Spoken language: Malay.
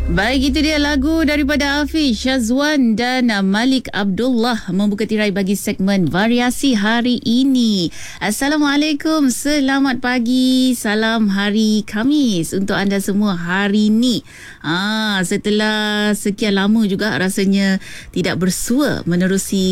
Baik, itu dia lagu daripada Hafiz Syazwan dan Malik Abdullah membuka tirai bagi segmen variasi hari ini. Assalamualaikum, selamat pagi, salam hari Khamis untuk anda semua hari ini. Setelah sekian lama juga rasanya tidak bersua menerusi